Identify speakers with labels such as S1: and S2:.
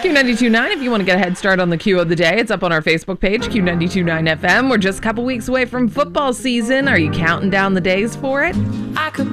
S1: Q92.9 if you want to get a head start on the Q of the day. It's up on our Facebook page, Q92.9 FM. We're just a couple weeks away from football season. Are you counting down the days for it?
S2: I could